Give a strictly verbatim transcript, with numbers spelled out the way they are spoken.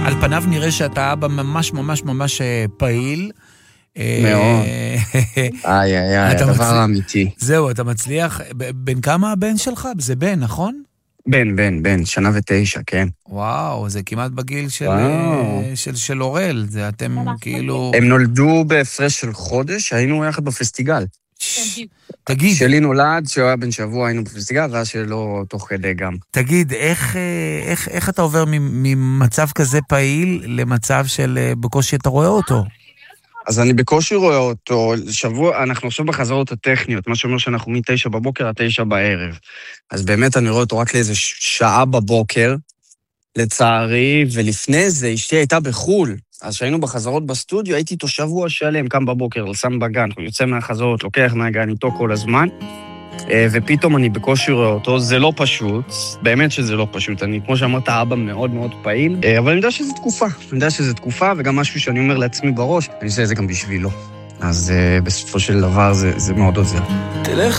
על פניו נראה שאתה אבא ממש ממש ממש פעיל. מאוד. איי, איי, איי, הדבר האמיתי. זהו, אתה מצליח. בן כמה הבן שלך? זה בן, נכון? בן, בן, בן, שנה ותשע, כן. וואו, זה כמעט בגיל של, של, של אורל. זה אתם כאילו... הם נולדו בהפרש של חודש, היינו יחד בפסטיגל. תגיד. שלי נולד, שהוא היה בן שבוע, היינו בפסטיגל, ואז שלו תוך כדי גם. תגיד, איך, איך, איך אתה עובר ממצב כזה פעיל למצב של בקושי אתה רואה אותו? אז אני בקושי רואה אותו, שבוע, אנחנו עכשיו בחזרות הטכניות, מה שאומר שאנחנו מתשע בבוקר עד תשע בערב. אז באמת אני רואה אותו רק לאיזה שעה בבוקר, לצערי, ולפני זה אשתי הייתה בחול, אז שהיינו בחזרות בסטודיו, הייתי איתו שבוע שלם, קם בבוקר, שם בגן, הוא יוצא מהחזרות, לוקח מהגן איתו כל הזמן, ופתאום אני בקושי רואה אותו, זה לא פשוט, באמת שזה לא פשוט, אני כמו שאמרת, אבא מאוד מאוד פעיל, אבל אני יודע שזה תקופה, אני יודע שזה תקופה, וגם משהו שאני אומר לעצמי בראש, אני עושה את זה גם בשבילו, אז בסופו של דבר זה, זה מאוד עוזר. תלך